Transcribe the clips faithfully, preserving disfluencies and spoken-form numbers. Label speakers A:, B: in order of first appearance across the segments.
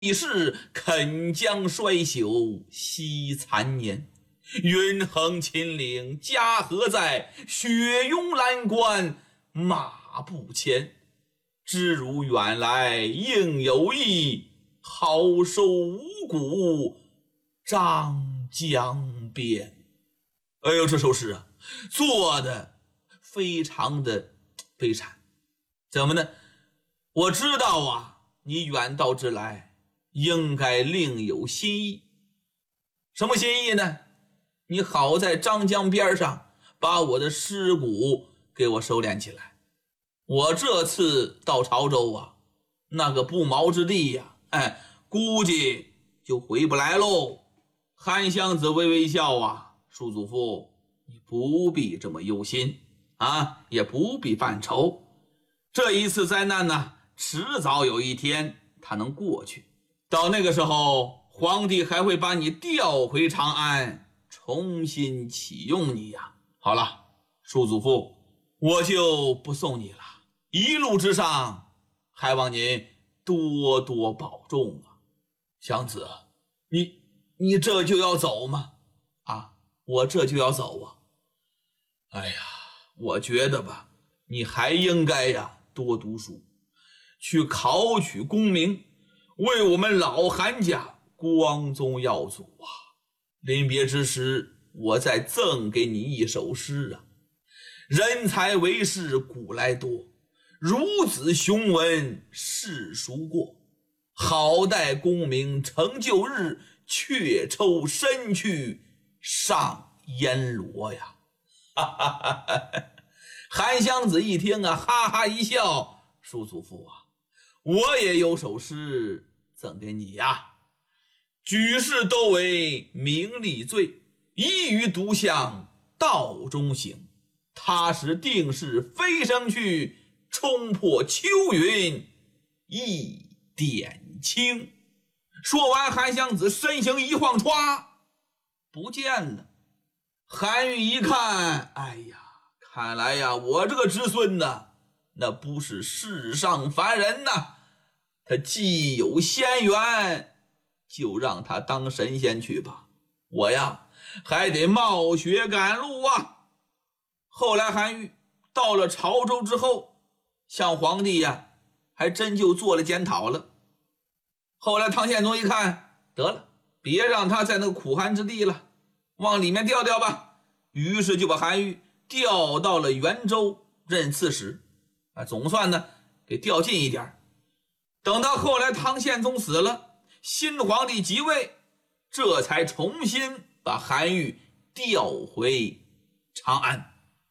A: 一世肯将衰朽惜残年，云横秦岭家何在？雪拥蓝关马不前。知如远来应有意，好收五谷张江边。哎呦，这首诗啊，做的非常的悲惨。怎么呢？我知道啊，你远道之来应该另有心意。什么心意呢？你好在张江边上把我的尸骨给我收敛起来。我这次到潮州啊，那个不毛之地呀、啊，哎，估计就回不来喽。韩湘子微微笑啊，叔祖父，你不必这么忧心啊，也不必犯愁。这一次灾难呢，迟早有一天它能过去。到那个时候，皇帝还会把你调回长安，重新启用你呀。好了，叔祖父，我就不送你了。一路之上，还望您多多保重啊。湘子，你你这就要走吗？啊，我这就要走啊。哎呀，我觉得吧，你还应该呀多读书，去考取功名，为我们老韩家光宗耀祖啊。临别之时，我再赠给你一首诗啊：人才为士古来多，孺子雄文世孰过？好待功名成就日，却抽身去上阎罗呀！哈哈哈哈！韩湘子一听啊，哈哈一笑，叔祖父啊，我也有首诗赠给你呀。举世都为名利罪，一语独向道中行。他时定是飞升去，冲破秋云一点青。说完，韩湘子身形一晃，歘，不见了。韩愈一看，哎呀，看来呀，我这个侄孙呢，那不是世上凡人呐，他既有仙缘，就让他当神仙去吧，我呀还得冒雪赶路啊。后来韩愈到了潮州之后，向皇帝呀还真就做了检讨了。后来唐宪宗一看，得了，别让他在那个苦寒之地了，往里面调调吧，于是就把韩愈调到了元州任刺史啊，总算呢给调近一点。等到后来唐宪宗死了，新皇帝即位，这才重新把韩愈调回长安。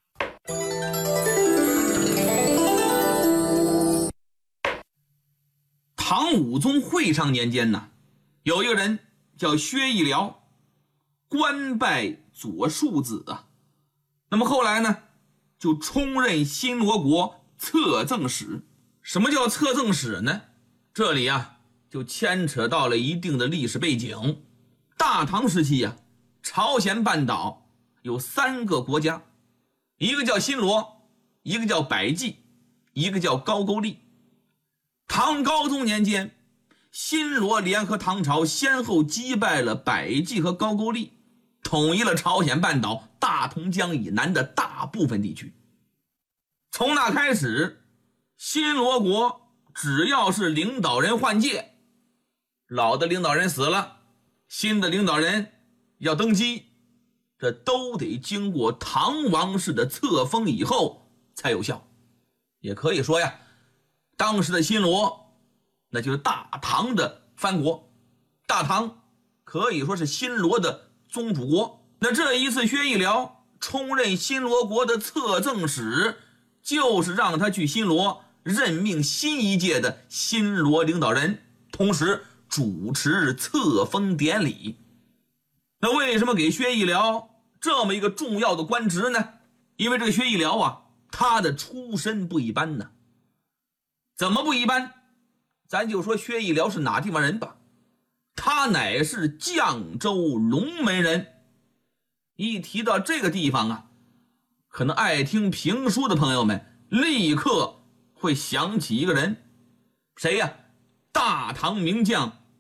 A: 唐武宗会昌年间呢，有一个人叫薛义辽，官拜左庶子啊。那么后来呢，就充任新罗国侧赠使。什么叫侧赠使呢？这里啊就牵扯到了一定的历史背景。大唐时期啊，朝鲜半岛有三个国家，一个叫新罗，一个叫百济，一个叫高句丽。唐高宗年间，新罗联合唐朝，先后击败了百济和高句丽，统一了朝鲜半岛大同江以南的大部分地区。从那开始，新罗国只要是领导人换届，老的领导人死了，新的领导人要登基，这都得经过唐王室的册封以后才有效。也可以说呀，当时的新罗那就是大唐的藩国，大唐可以说是新罗的宗主国。那这一次薛义辽充任新罗国的侧赠使，就是让他去新罗任命新一届的新罗领导人，同时主持册封典礼。那为什么给薛义辽这么一个重要的官职呢？因为这个薛义辽啊，他的出身不一般呢。怎么不一般？咱就说薛义辽是哪地方人吧，他乃是绛州龙门人。一提到这个地方啊，可能爱听评书的朋友们立刻会想起一个人，谁呀？大唐名将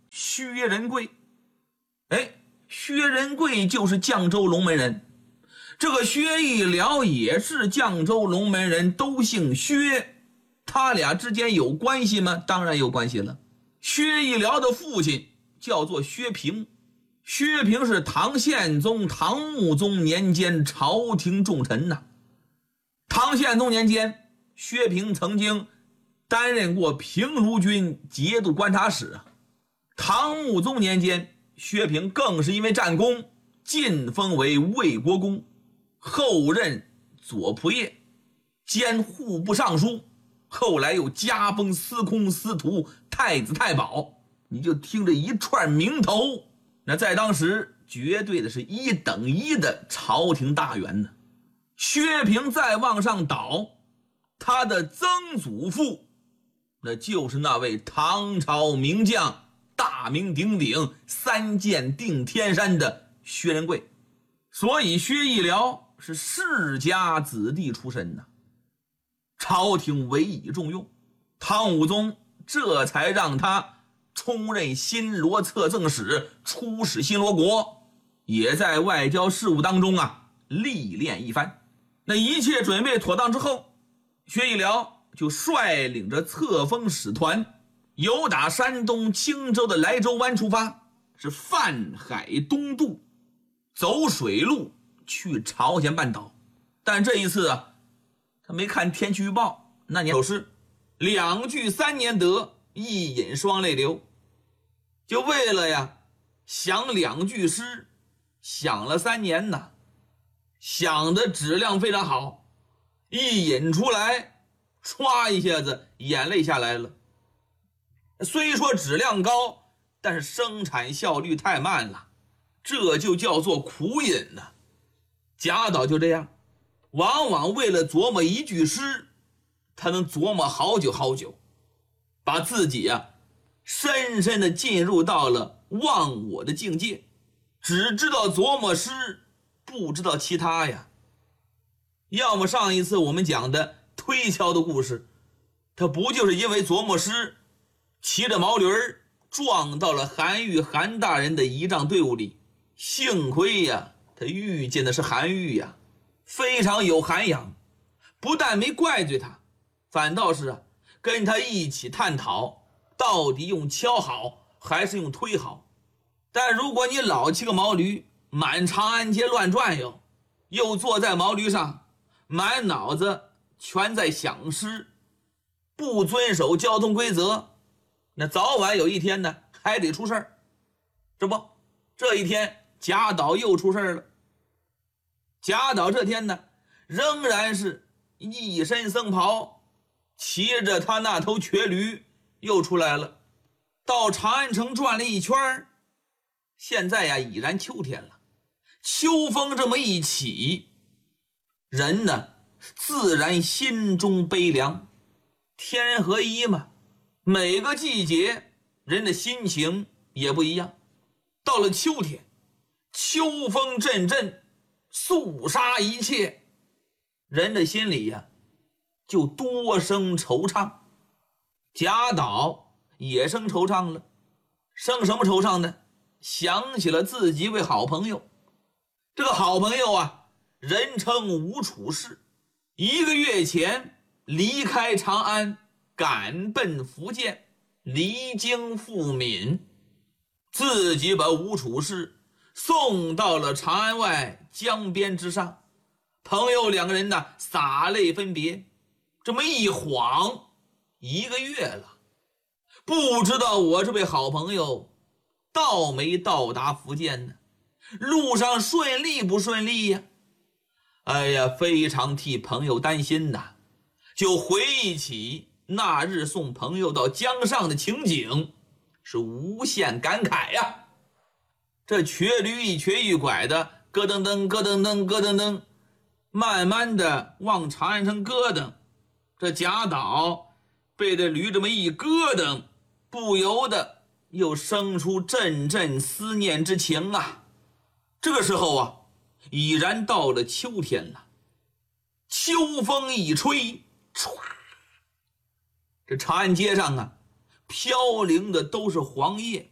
A: 薛仁贵。哎，薛仁贵就是绛州龙门人，这个薛义辽也是绛州龙门人，都姓薛，他俩之间有关系吗？当然有关系了。薛义辽的父亲叫做薛平，薛平是唐宪宗唐穆宗年间朝廷重臣呐。唐宪宗年间，薛平曾经担任过平卢军节度观察使啊。唐穆宗年间，薛平更是因为战功晋封为魏国公，后任左仆射兼户部尚书，后来又加封司空、司徒、太子太保。你就听着一串名头，那在当时绝对的是一等一的朝廷大员呢。薛平再往上倒，他的曾祖父那就是那位唐朝名将，大名鼎鼎三剑定天山的薛仁贵。所以薛义辽是世家子弟出身呐，朝廷委以重用，唐武宗这才让他充任新罗侧赠使，出使新罗国，也在外交事务当中啊历练一番。那一切准备妥当之后，薛义辽就率领着册封使团，由打山东青州的莱州湾出发，是泛海东渡，走水路去朝鲜半岛。但这一次啊，他没看天气预报，那年有诗两句三年得，一饮双泪流，就为了呀想两句诗，想了三年呢，想的质量非常好，一引出来唰一下子眼泪下来了。虽说质量高，但是生产效率太慢了，这就叫做苦饮呢。贾岛就这样，往往为了琢磨一句诗，他能琢磨好久好久，把自己啊深深的进入到了忘我的境界，只知道琢磨诗，不知道其他呀。要么上一次我们讲的推敲的故事，他不就是因为琢磨诗，骑着毛驴撞到了韩愈韩大人的仪仗队伍里，幸亏呀他遇见的是韩愈呀，非常有涵养，不但没怪罪他，反倒是啊跟他一起探讨到底用敲好还是用推好。但如果你老骑个毛驴满长安街乱转悠，又坐在毛驴上满脑子全在想诗，不遵守交通规则，那早晚有一天呢还得出事儿。这不，这一天贾岛又出事儿了。贾岛这天呢仍然是一身僧袍，骑着他那头瘸驴又出来了，到长安城转了一圈。现在呀已然秋天了，秋风这么一起，人呢自然心中悲凉。天人合一嘛，每个季节人的心情也不一样。到了秋天，秋风阵阵，肃杀一切，人的心里呀就多生惆怅。贾岛也生惆怅了，生什么惆怅呢？想起了自己一位好朋友。这个好朋友啊人称吴楚士，一个月前离开长安，赶奔福建，离京赴闽，自己把吴楚士送到了长安外江边之上。朋友两个人呢洒泪分别，这么一晃一个月了，不知道我这位好朋友到没到达福建呢？路上顺利不顺利呀？哎呀，非常替朋友担心呐，就回忆起那日送朋友到江上的情景，是无限感慨呀。这瘸驴一瘸一拐的，咯噔噔咯噔噔咯噔噔，慢慢的往长安城咯噔。这贾岛被这驴这么一咯噔，不由得又生出阵阵思念之情啊。这个时候啊已然到了秋天了，秋风一吹，唰，这长安街上啊飘零的都是黄叶，